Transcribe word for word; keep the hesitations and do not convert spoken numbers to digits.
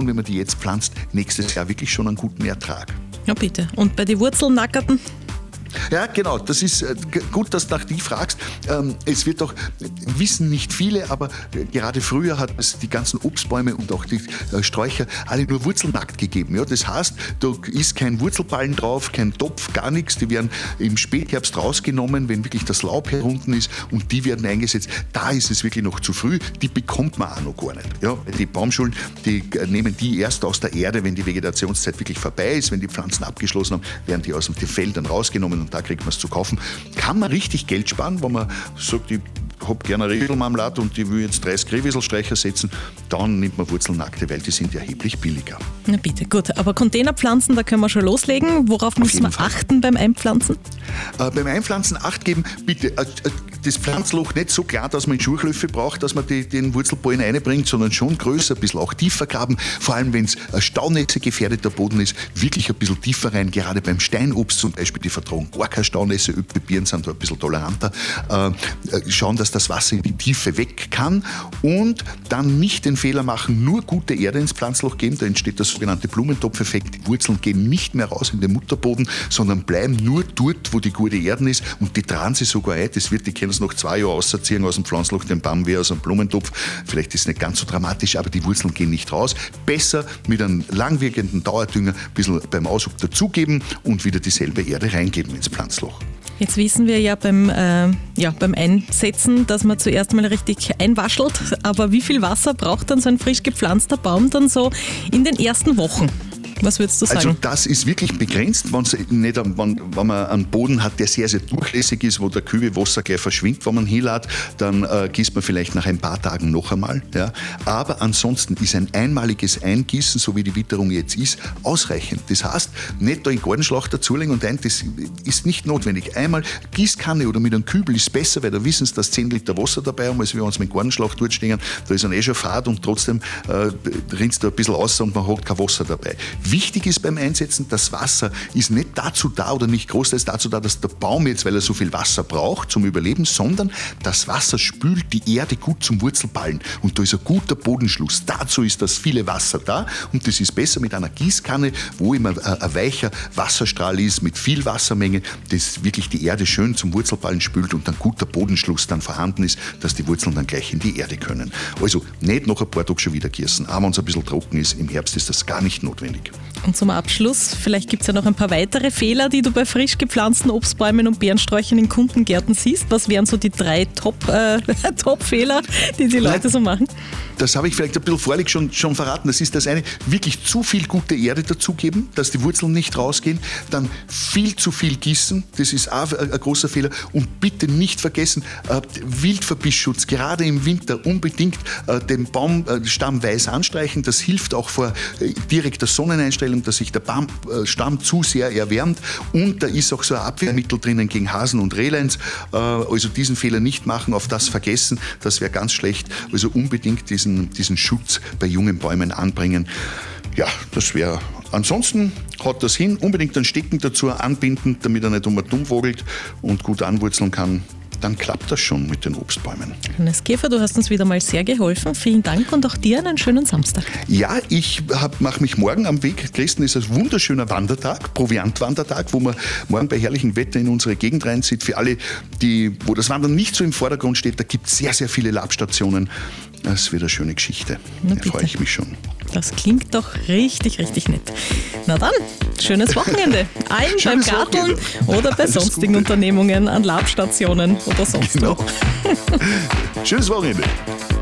wenn man die jetzt pflanzt, nächstes Jahr wirklich schon einen guten Ertrag. Ja, bitte. Und bei den Wurzelnackerten? Ja, genau, das ist äh, g- gut, dass du nach die fragst. Ähm, es wird doch, wissen nicht viele, aber äh, gerade früher hat es die ganzen Obstbäume und auch die äh, Sträucher alle nur wurzelnackt gegeben. Ja? Das heißt, da ist kein Wurzelballen drauf, kein Topf, gar nichts. Die werden im Spätherbst rausgenommen, wenn wirklich das Laub herunten ist, und die werden eingesetzt. Da ist es wirklich noch zu früh, die bekommt man auch noch gar nicht. Ja? Die Baumschulen, die äh, nehmen die erst aus der Erde, wenn die Vegetationszeit wirklich vorbei ist, wenn die Pflanzen abgeschlossen haben, werden die aus den Feldern rausgenommen und da kriegt man es zu kaufen. Kann man richtig Geld sparen, wenn man sagt, ich habe gerne eine Redelmarmelade und ich will jetzt dreißig Rehwieselsträucher setzen, dann nimmt man Wurzelnackte, weil die sind erheblich billiger. Na bitte, gut. Aber Containerpflanzen, da können wir schon loslegen. Worauf müssen wir jeden Fall. achten beim Einpflanzen? Äh, beim Einpflanzen Acht geben, bitte, äh, äh, das Pflanzloch nicht so klar, dass man in Schurklöffe braucht, dass man die, den Wurzelballen reinbringt, sondern schon größer, ein bisschen auch tiefer graben. Vor allem, wenn es ein Staunässe gefährdeter Boden ist, wirklich ein bisschen tiefer rein. Gerade beim Steinobst zum Beispiel, die vertragen gar keine Staunässe, Öppebieren sind da ein bisschen toleranter. Äh, schauen, dass das Wasser in die Tiefe weg kann und dann nicht den Fehler machen, nur gute Erde ins Pflanzloch geben. Da entsteht der sogenannte Blumentopfeffekt. Die Wurzeln gehen nicht mehr raus in den Mutterboden, sondern bleiben nur dort, wo die gute Erde ist, und die tragen sie sogar ein. Das wird, die können es nach zwei Jahren rausziehen aus dem Pflanzloch, den Baum wie aus einem Blumentopf. Vielleicht ist es nicht ganz so dramatisch, aber die Wurzeln gehen nicht raus. Besser mit einem langwirkenden Dauerdünger ein bisschen beim Aushub dazugeben und wieder dieselbe Erde reingeben ins Pflanzloch. Jetzt wissen wir ja beim, äh, ja beim Einsetzen, dass man zuerst mal richtig einwaschelt. Aber wie viel Wasser braucht dann so ein frisch gepflanzter Baum dann so in den ersten Wochen? Was würdest du sagen? Also das ist wirklich begrenzt, wenn's nicht, wenn, wenn man einen Boden hat, der sehr, sehr durchlässig ist, wo der Kübelwasser gleich verschwindet, wenn man hinlädt, dann äh, gießt man vielleicht nach ein paar Tagen noch einmal. Ja. Aber ansonsten ist ein einmaliges Eingießen, so wie die Witterung jetzt ist, ausreichend. Das heißt, nicht da in Gartenschlauch dazulegen und ein, das ist nicht notwendig. Einmal Gießkanne oder mit einem Kübel ist besser, weil da wissen sie, dass zehn Liter Wasser dabei haben, als wenn wir uns mit Gartenschlauch durchstehen. Da ist dann eh schon fad und trotzdem äh, rinnt es da ein bisschen raus und man hat kein Wasser dabei. Wichtig ist beim Einsetzen, das Wasser ist nicht dazu da oder nicht großteils dazu da, dass der Baum jetzt, weil er so viel Wasser braucht zum Überleben, sondern das Wasser spült die Erde gut zum Wurzelballen und da ist ein guter Bodenschluss. Dazu ist das viele Wasser da und das ist besser mit einer Gießkanne, wo immer ein, ein weicher Wasserstrahl ist mit viel Wassermenge, das wirklich die Erde schön zum Wurzelballen spült und ein guter Bodenschluss dann vorhanden ist, dass die Wurzeln dann gleich in die Erde können. Also nicht noch ein paar Tage schon wieder gießen, aber wenn es ein bisschen trocken ist, im Herbst ist das gar nicht notwendig. Und zum Abschluss, vielleicht gibt es ja noch ein paar weitere Fehler, die du bei frisch gepflanzten Obstbäumen und Beerensträuchern in Kundengärten siehst. Was wären so die drei Top, äh, Top-Fehler, die die Leute Nein, so machen? Das habe ich vielleicht ein bisschen vorlich schon, schon verraten. Das ist das eine, wirklich zu viel gute Erde dazugeben, dass die Wurzeln nicht rausgehen. Dann viel zu viel gießen, das ist auch ein, ein großer Fehler. Und bitte nicht vergessen, äh, Wildverbissschutz, gerade im Winter unbedingt äh, den Baumstamm weiß anstreichen. Das hilft auch vor äh, direkter Sonneneinstellung, dass sich der Baumstamm zu sehr erwärmt. Und da ist auch so ein Abwehrmittel drinnen gegen Hasen und Rehleins. Also diesen Fehler nicht machen, auf das vergessen, das wäre ganz schlecht. Also unbedingt diesen, diesen Schutz bei jungen Bäumen anbringen. Ja, das wäre. Ansonsten haut das hin, unbedingt einen Stecken dazu anbinden, damit er nicht um und dumm vogelt und gut anwurzeln kann. Dann klappt das schon mit den Obstbäumen. Hannes Käfer, du hast uns wieder mal sehr geholfen. Vielen Dank und auch dir einen schönen Samstag. Ja, ich mache mich morgen am Weg. Dresden ist ein wunderschöner Wandertag, Proviantwandertag, wo man morgen bei herrlichem Wetter in unsere Gegend reinzieht. Für alle, die, wo das Wandern nicht so im Vordergrund steht, da gibt es sehr, sehr viele Labstationen. Das wird eine schöne Geschichte. Da freue ich mich schon. Das klingt doch richtig, richtig nett. Na dann, schönes Wochenende. Allen beim Garteln oder bei Alles sonstigen Gute. Unternehmungen an Labstationen oder sonst genau. wo. Schönes Wochenende.